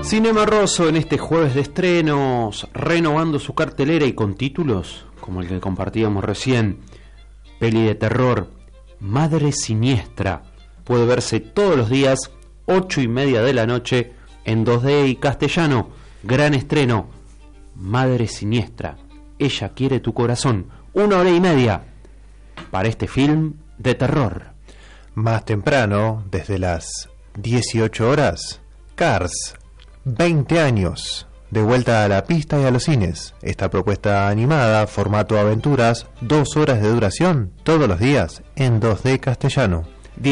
Cinema Rosso en este jueves de estrenos, renovando su cartelera y con títulos como el que compartíamos recién. Peli de terror, Madre Siniestra. Puede verse todos los días, 8:30 de la noche, en 2D y castellano. Gran estreno, Madre Siniestra. Ella quiere tu corazón. 1 hora y media para este film de terror. Más temprano, desde las 18 horas, Cars, 20 años, de vuelta a la pista y a los cines. Esta propuesta animada, formato aventuras, 2 horas de duración, todos los días, en 2D castellano.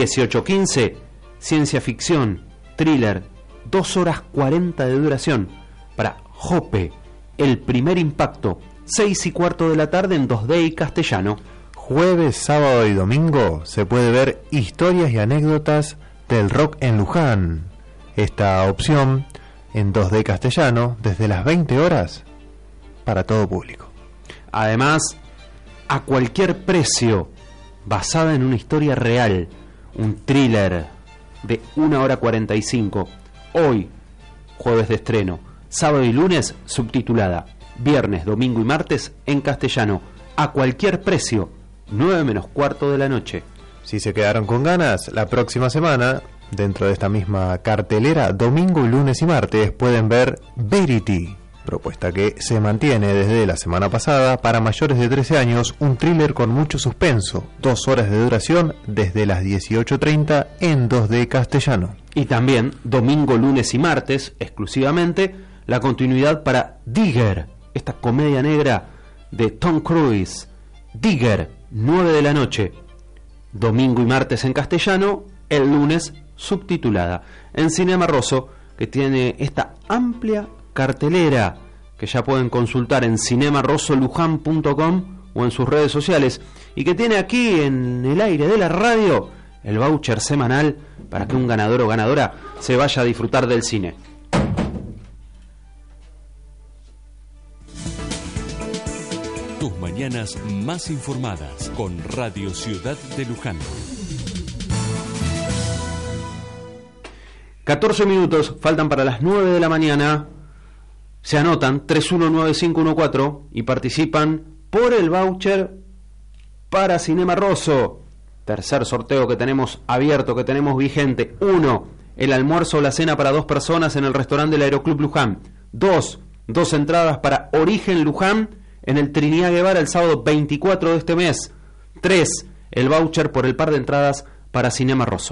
18:15, ciencia ficción, thriller, 2 horas 40 de duración, para Jope, el primer impacto, 6:15 de la tarde en 2D y castellano. Jueves, sábado y domingo se puede ver historias y anécdotas del rock en Luján. Esta opción en 2D castellano desde las 20 horas para todo público. Además, A cualquier precio, basada en una historia real, un thriller de 1 hora 45. Hoy, jueves de estreno, sábado y lunes subtitulada, viernes, domingo y martes en castellano. A cualquier precio, 9:15 de la noche. Si se quedaron con ganas, la próxima semana, dentro de esta misma cartelera, domingo, lunes y martes, pueden ver Verity, propuesta que se mantiene desde la semana pasada para mayores de 13 años, un thriller con mucho suspenso, 2 horas de duración desde las 18:30 en 2D castellano. Y también domingo, lunes y martes, exclusivamente, la continuidad para Digger, esta comedia negra de Tom Cruise. Digger, 9 de la noche, domingo y martes en castellano, el lunes subtitulada. En Cinema Rosso, que tiene esta amplia cartelera que ya pueden consultar en cinemarosolujan.com o en sus redes sociales, y que tiene aquí en el aire de la radio el voucher semanal para que un ganador o ganadora se vaya a disfrutar del cine. Tus mañanas más informadas con Radio Ciudad de Luján. 14 minutos faltan para las 9 de la mañana. Se anotan 319514 y participan por el voucher para Cinema Rosso. Tercer sorteo que tenemos abierto, que tenemos vigente. 1, el almuerzo o la cena para 2 personas en el restaurante del Aeroclub Luján. 2 entradas para Origen Luján en el Trinidad Guevara el sábado 24 de este mes. 3, el voucher por el par de entradas para Cinema Rosso.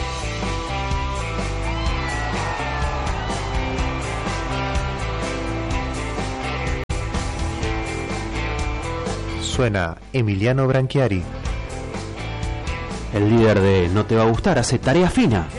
Suena Emiliano Branchiari. El líder de No Te Va a Gustar hace tarea fina.